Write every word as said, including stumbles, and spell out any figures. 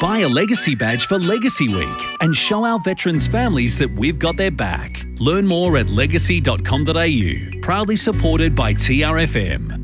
Buy a Legacy badge for Legacy Week and show our veterans' families that we've got their back. Learn more at legacy dot com dot a u. Proudly supported by T R F M.